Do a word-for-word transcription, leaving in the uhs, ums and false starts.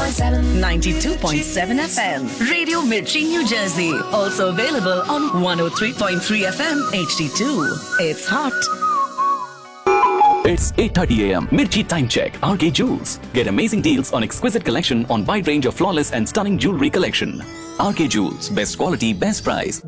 point seven. ninety-two point seven F M. Radio Mirchi, New Jersey. Also available on one oh three point three F M H D two. It's hot. It's eight thirty a m. Mirchi Time Check. R K Jewels. Get amazing deals on exquisite collection on wide range of flawless and stunning jewelry collection. R K Jewels. Best quality, best price.